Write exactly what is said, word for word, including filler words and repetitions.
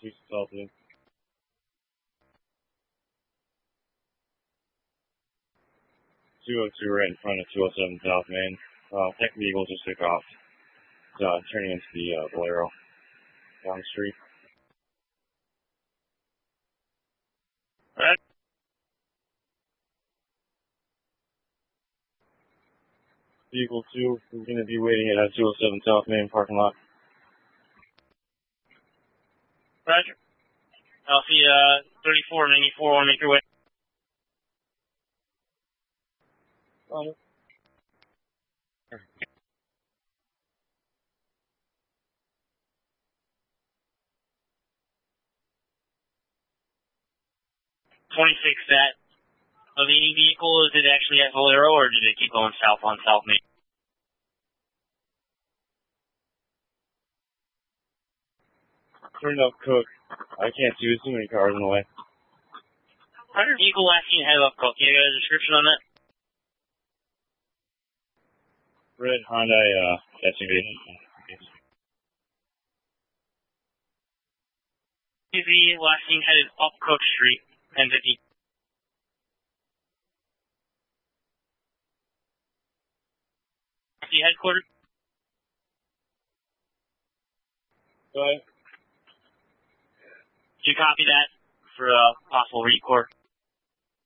two South Main. two oh two right in front of two oh seven South Main. Uh, Tech Vehicle just took off. It's, uh, turning into the, uh, Bolero down the street. Alright. Vehicle two is going to be waiting at two oh seven South Main parking lot. Roger. I'll see uh thirty-four ninety-four on make your way. Oh. twenty-six, that a leading vehicle, is it actually at Bolero, or did it keep going south on South Main? Turned up Cook. I can't see, there's too many cars in the way. Roger. Vehicle last seen head up Cook. You got a description on that? Red Hyundai, uh, S U V. S U V last seen headed up Cook Street, ten fifty. Headquarters? Go ahead. Did you copy that for a uh, possible record?